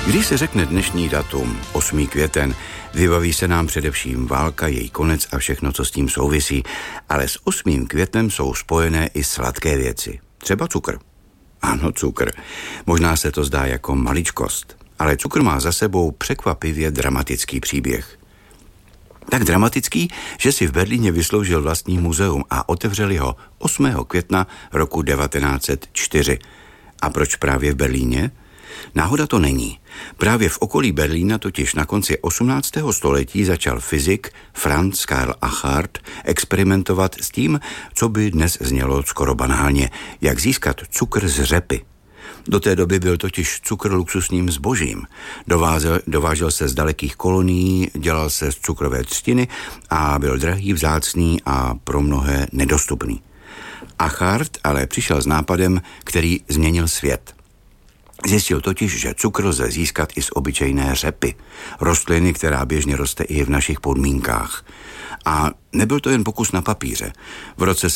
Když se řekne dnešní datum, 8. květen, vybaví se nám především válka, její konec a všechno, co s tím souvisí, ale s 8. květnem jsou spojené i sladké věci. Třeba cukr. Ano, cukr. Možná se to zdá jako maličkost, ale cukr má za sebou překvapivě dramatický příběh. Tak dramatický, že si v Berlíně vysloužil vlastní muzeum a otevřeli ho 8. května roku 1904. A proč právě v Berlíně? Náhoda to není. Právě v okolí Berlína totiž na konci 18. století začal fyzik Franz Karl Achard experimentovat s tím, co by dnes znělo skoro banálně, jak získat cukr z řepy. Do té doby byl totiž cukr luxusním zbožím. Dovážel se z dalekých kolonií, dělal se z cukrové třtiny a byl drahý, vzácný a pro mnohé nedostupný. Achard ale přišel s nápadem, který změnil svět. Zjistil totiž, že cukr lze získat i z obyčejné řepy, rostliny, která běžně roste i v našich podmínkách. A nebyl to jen pokus na papíře. V roce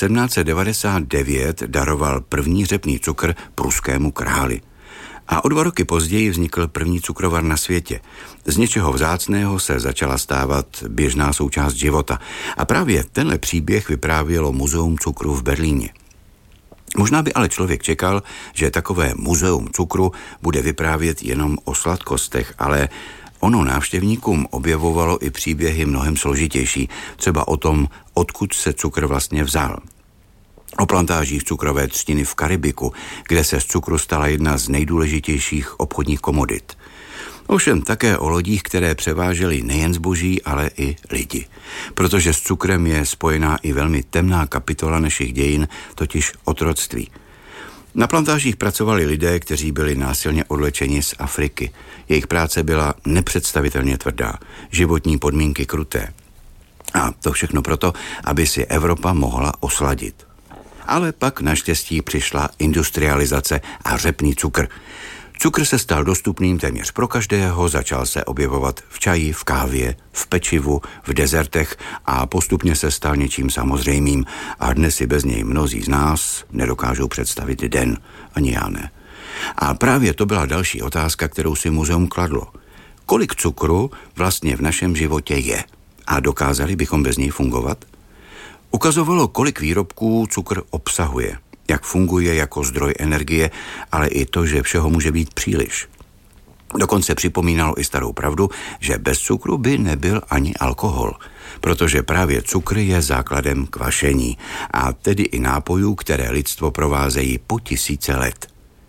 1799 daroval první řepný cukr pruskému králi. A o 2 roky později vznikl první cukrovar na světě. Z něčeho vzácného se začala stávat běžná součást života. A právě tenhle příběh vyprávělo Muzeum cukru v Berlíně. Možná by ale člověk čekal, že takové muzeum cukru bude vyprávět jenom o sladkostech, ale ono návštěvníkům objevovalo i příběhy mnohem složitější, třeba o tom, odkud se cukr vlastně vzal. O plantážích cukrové třtiny v Karibiku, kde se z cukru stala jedna z nejdůležitějších obchodních komodit. Ovšem také o lodích, které převážely nejen zboží, ale i lidi. Protože s cukrem je spojená i velmi temná kapitola našich dějin, totiž otroctví. Na plantážích pracovali lidé, kteří byli násilně odvlečeni z Afriky. Jejich práce byla nepředstavitelně tvrdá, životní podmínky kruté. A to všechno proto, aby si Evropa mohla osladit. Ale pak naštěstí přišla industrializace a řepný cukr. Cukr se stal dostupným téměř pro každého, začal se objevovat v čaji, v kávě, v pečivu, v dezertech a postupně se stal něčím samozřejmým a dnes si bez něj mnozí z nás nedokážou představit den, ani já ne. A právě to byla další otázka, kterou si muzeum kladlo. Kolik cukru vlastně v našem životě je a dokázali bychom bez něj fungovat? Ukazovalo, kolik výrobků cukr obsahuje, jak funguje jako zdroj energie, ale i to, že všeho může být příliš. Dokonce připomínalo i starou pravdu, že bez cukru by nebyl ani alkohol, protože právě cukr je základem kvašení, a tedy i nápojů, které lidstvo provázejí po tisíce let.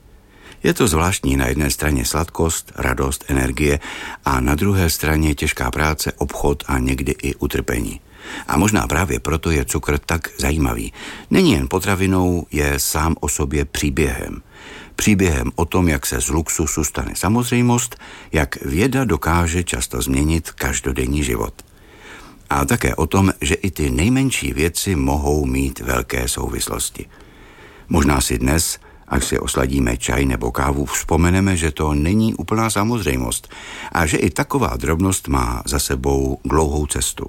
Je to zvláštní, na jedné straně sladkost, radost, energie a na druhé straně těžká práce, obchod a někdy i utrpení. A možná právě proto je cukr tak zajímavý. Není jen potravinou, je sám o sobě příběhem. Příběhem o tom, jak se z luxusu stane samozřejmost, jak věda dokáže často změnit každodenní život. A také o tom, že i ty nejmenší věci mohou mít velké souvislosti. Možná si dnes, až si osladíme čaj nebo kávu, vzpomeneme, že to není úplná samozřejmost a že i taková drobnost má za sebou dlouhou cestu.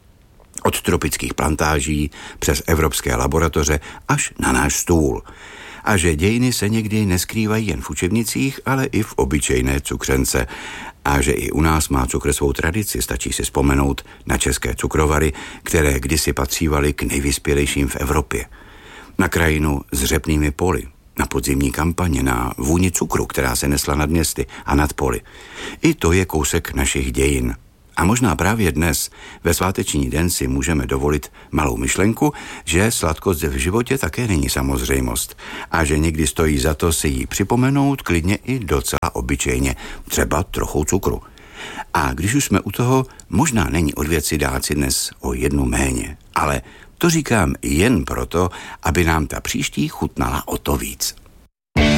Od tropických plantáží přes evropské laboratoře až na náš stůl. A že dějiny se někdy neskrývají jen v učebnicích, ale i v obyčejné cukřence. A že i u nás má cukr svou tradici, stačí si vzpomenout na české cukrovary, které kdysi patřívaly k nejvyspělejším v Evropě. Na krajinu s řepnými poli, na podzimní kampaně, na vůni cukru, která se nesla nad městy a nad poli. I to je kousek našich dějin. A možná právě dnes, ve sváteční den, si můžeme dovolit malou myšlenku, že sladkost v životě také není samozřejmost a že někdy stojí za to si ji připomenout klidně i docela obyčejně, třeba trochou cukru. A když už jsme u toho, možná není od věci dát si dnes o 1 méně, ale to říkám jen proto, aby nám ta příští chutnala o to víc.